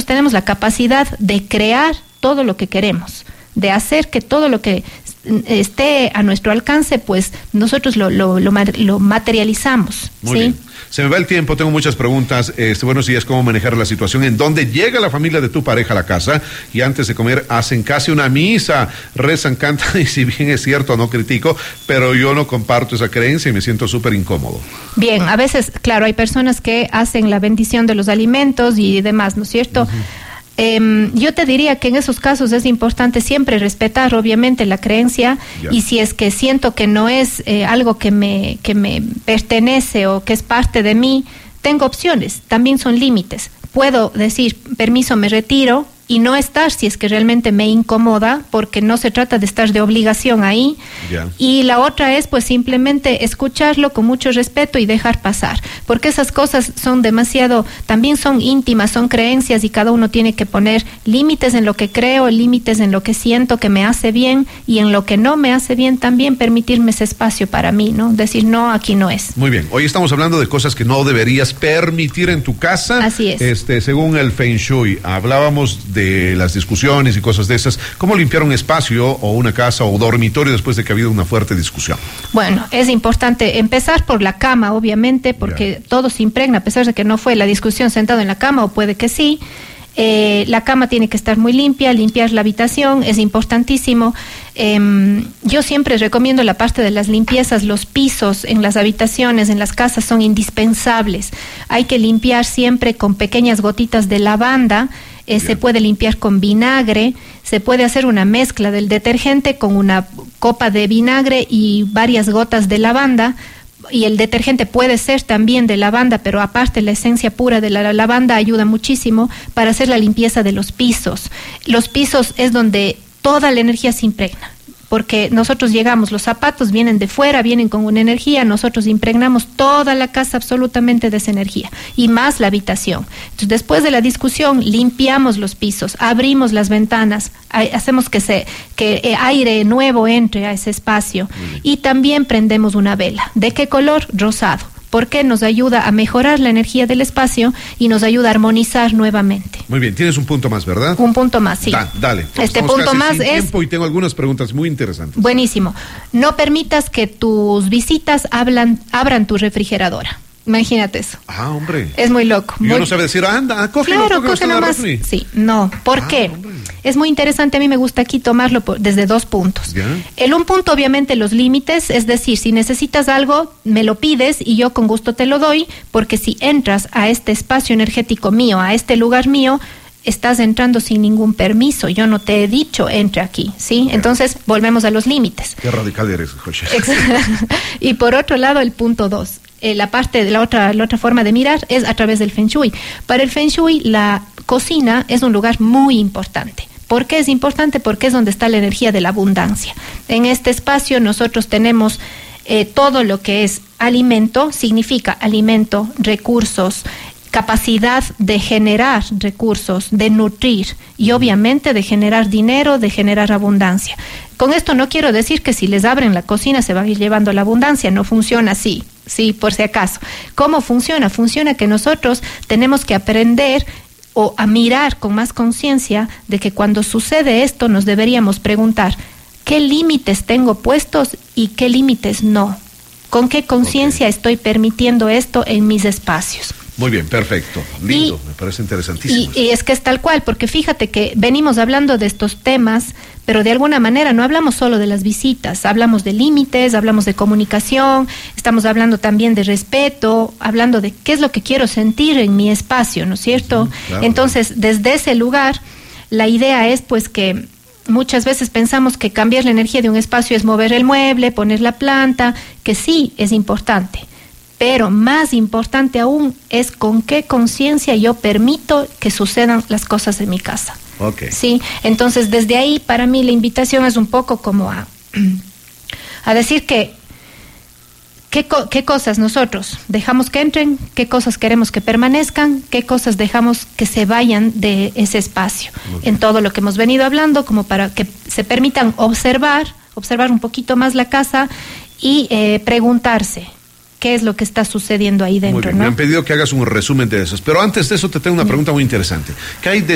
nosotros tenemos la capacidad de crear todo lo que queremos, de hacer que todo lo que esté a nuestro alcance, pues nosotros lo materializamos. Muy bien. Se me va el tiempo, tengo muchas preguntas. Buenos días, ¿cómo manejar la situación en donde llega la familia de tu pareja a la casa y antes de comer hacen casi una misa, rezan, cantan, y si bien es cierto, no critico, pero yo no comparto esa creencia y me siento súper incómodo? Bien, a veces, claro, hay personas que hacen la bendición de los alimentos y demás, ¿no es cierto? Uh-huh. Yo te diría que en esos casos es importante siempre respetar obviamente la creencia, y si es que siento que no es algo que me pertenece o que es parte de mí, tengo opciones, también son límites. Puedo decir, permiso, me retiro, y no estar si es que realmente me incomoda, porque no se trata de estar de obligación ahí. Y la otra es pues simplemente escucharlo con mucho respeto y dejar pasar, porque esas cosas son demasiado, también son íntimas, son creencias, y cada uno tiene que poner límites en lo que creo, límites en lo que siento que me hace bien, y en lo que no me hace bien también permitirme ese espacio para mí, ¿no? Decir, no, aquí no es. Muy bien, hoy estamos hablando de cosas que no deberías permitir en tu casa. Así es. Según el Feng Shui, hablábamos de las discusiones y cosas de esas. ¿Cómo limpiar un espacio o una casa o dormitorio después de que ha habido una fuerte discusión? Bueno, es importante empezar por la cama, obviamente, porque todo se impregna, a pesar de que no fue la discusión sentado en la cama, o puede que sí. La cama tiene que estar muy limpia, limpiar la habitación es importantísimo. Yo siempre recomiendo la parte de las limpiezas, los pisos en las habitaciones, en las casas son indispensables. Hay que limpiar siempre con pequeñas gotitas de lavanda. Se puede limpiar con vinagre, se puede hacer una mezcla del detergente con una copa de vinagre y varias gotas de lavanda, y el detergente puede ser también de lavanda, pero aparte la esencia pura de la lavanda ayuda muchísimo para hacer la limpieza de los pisos. Los pisos es donde toda la energía se impregna, porque nosotros llegamos, los zapatos vienen de fuera, vienen con una energía, nosotros impregnamos toda la casa absolutamente de esa energía, y más la habitación. Entonces, después de la discusión, limpiamos los pisos, abrimos las ventanas, hacemos que aire nuevo entre a ese espacio, y también prendemos una vela. ¿De qué color? Rosado, porque nos ayuda a mejorar la energía del espacio y nos ayuda a armonizar nuevamente. Muy bien, tienes un punto más, ¿verdad? Un punto más, sí. Dale. Este punto más es... tiempo y tengo algunas preguntas muy interesantes. Buenísimo. No permitas que tus visitas abran tu refrigeradora. Imagínate eso. Ah, hombre. Es muy loco. Yo no sabe decir, anda, cógelo. Claro, coge nomás. Sí, no. ¿Por qué? Hombre. Es muy interesante, a mí me gusta aquí tomarlo desde dos puntos. El un punto, obviamente, los límites, es decir, si necesitas algo, me lo pides y yo con gusto te lo doy, porque si entras a este espacio energético mío, a este lugar mío, estás entrando sin ningún permiso. Yo no te he dicho entre aquí, ¿sí? Entonces, volvemos a los límites. Qué radical eres, José. Y por otro lado, el punto 2. La parte de la otra forma de mirar es a través del Feng Shui. Para el Feng Shui, la cocina es un lugar muy importante. ¿Por qué es importante? Porque es donde está la energía de la abundancia. En este espacio nosotros tenemos todo lo que es alimento, significa alimento, recursos, capacidad de generar recursos, de nutrir y obviamente de generar dinero, de generar abundancia. Con esto no quiero decir que si les abren la cocina se va a ir llevando la abundancia, no funciona así, sí, por si acaso. ¿Cómo funciona? Funciona que nosotros tenemos que aprender o a mirar con más conciencia de que cuando sucede esto nos deberíamos preguntar ¿qué límites tengo puestos y qué límites no? ¿Con qué conciencia estoy permitiendo esto en mis espacios? Muy bien, perfecto, lindo, me parece interesantísimo. Y es que es tal cual, porque fíjate que venimos hablando de estos temas, pero de alguna manera no hablamos solo de las visitas, hablamos de límites, hablamos de comunicación, estamos hablando también de respeto, hablando de qué es lo que quiero sentir en mi espacio, ¿no es cierto? Claro. Entonces, desde ese lugar, la idea es pues que muchas veces pensamos que cambiar la energía de un espacio es mover el mueble, poner la planta, que sí es importante. Pero más importante aún es con qué conciencia yo permito que sucedan las cosas en mi casa. Okay. Sí, entonces desde ahí para mí la invitación es un poco como a decir que qué cosas nosotros dejamos que entren, qué cosas queremos que permanezcan, qué cosas dejamos que se vayan de ese espacio. Okay. En todo lo que hemos venido hablando, como para que se permitan observar un poquito más la casa y preguntarse qué es lo que está sucediendo ahí dentro. Muy bien, ¿no? Me han pedido que hagas un resumen de esos, pero antes de eso te tengo una pregunta muy interesante. ¿Qué hay de